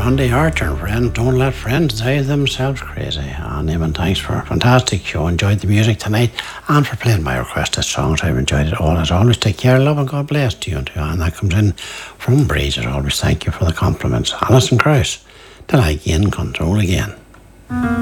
Randy Archer and friend, Don't Let Friends Drive Themselves Crazy. And Eamon, thanks for a fantastic show. Enjoyed the music tonight and for playing my requested songs. I've enjoyed it all as always. Take care, love, and God bless to you and to you. And that comes in from Breeze as always. Thank you for the compliments. Alison Krauss, till I gain control again.